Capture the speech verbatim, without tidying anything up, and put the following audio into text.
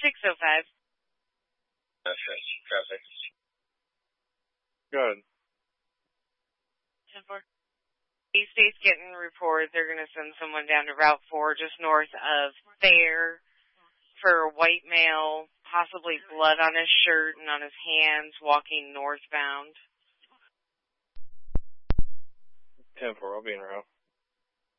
six oh five. Traffic. Good. ten four. East State's getting reported they're going to send someone down to Route four just north of Thayer for a white male, possibly blood on his shirt and on his hands, walking northbound. ten four, I'll be in route.